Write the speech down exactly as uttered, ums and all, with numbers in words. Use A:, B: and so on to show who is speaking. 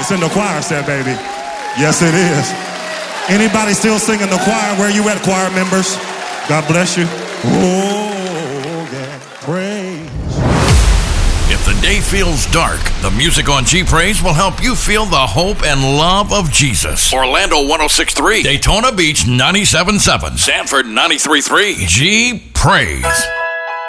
A: It's in the choir set, baby. Yes, it is. Anybody still singing the choir? Where you at, choir members? God bless you. Oh, yeah. Praise.
B: If the day feels dark, the music on G Praise will help you feel the hope and love of Jesus. Orlando one oh six point three, Daytona Beach ninety-seven point seven, Sanford ninety-three point three. G Praise.